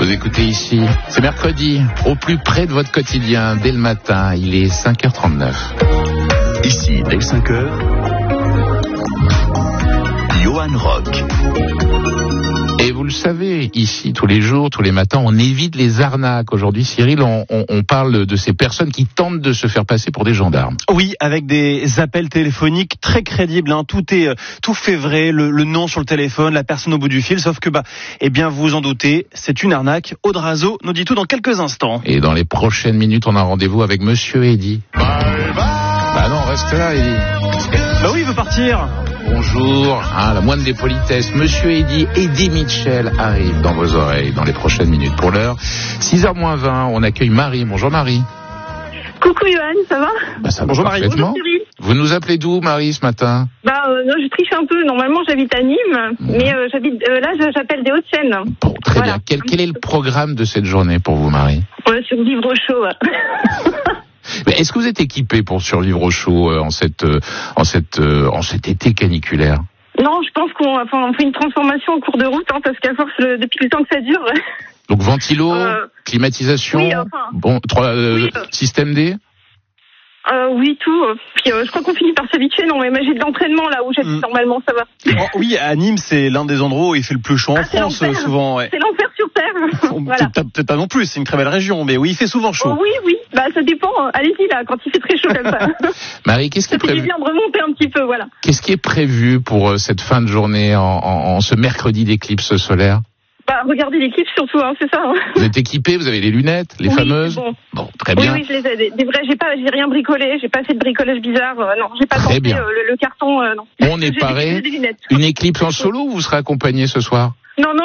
Vous écoutez ici, c'est mercredi, au plus près de votre quotidien, dès le matin, il est 5h39. Ici, dès 5h, Johan Rock. Et vous le savez, ici, tous les jours, tous les matins, on évite les arnaques. Aujourd'hui, Cyril, on parle de ces personnes qui tentent de se faire passer pour des gendarmes. Oui, avec des appels téléphoniques très crédibles. Tout fait vrai, le nom sur le téléphone, la personne au bout du fil. Sauf que, vous vous en doutez, c'est une arnaque. Aude Razo nous dit tout dans quelques instants. Et dans les prochaines minutes, on a rendez-vous avec Monsieur Eddy. Non, reste là, Eddy. Oui, il veut partir. Bonjour, la moindre des politesses, Monsieur Eddy Mitchell arrive dans vos oreilles dans les prochaines minutes. Pour l'heure, 6h-20, on accueille Marie. Bonjour Marie. Coucou Johan, ça va? Ça va Bonjour Marie. parfaitement. Bonjour Cyril. Vous nous appelez d'où Marie ce matin? Non, je triche un peu. Normalement, j'habite à Nîmes, mais j'appelle des Hauts-de-Seine. Bon, très Voilà. bien. Quel est le programme de cette journée pour vous, Marie? Sur Livre Chaud. Mais est-ce que vous êtes équipé pour survivre au chaud en cet été caniculaire? Non, je pense qu'on fait une transformation en cours de route, parce qu'à force, depuis le temps que ça dure. Donc ventilo, climatisation, oui, système D? Oui, tout. Puis je crois qu'on finit par s'habituer. Non, mais j'ai de l'entraînement là où j'habite normalement, ça va. Oui, à Nîmes, c'est l'un des endroits où il fait le plus chaud en France, souvent. Ouais. C'est l'enfer sur terre. Voilà. Peut-être pas non plus, c'est une très belle région, mais oui, il fait souvent chaud. Oh, oui, ça dépend. Allez-y là, quand il fait très chaud comme ça. Marie, qu'est-ce qui est Ça fait du prévu? bien de remonter un petit peu, voilà. Qu'est-ce qui est prévu pour cette fin de journée en ce mercredi d'éclipse solaire? Regardez l'équipe surtout, c'est ça. Vous êtes équipé, vous avez les lunettes, les fameuses? Bon, très bien. Oui, je les ai. Des vrais, j'ai rien bricolé, j'ai pas fait de bricolage bizarre, non, j'ai pas tenté le carton, non. On est paré. J'ai des lunettes. Une éclipse en solo ou vous serez accompagné ce soir? Non,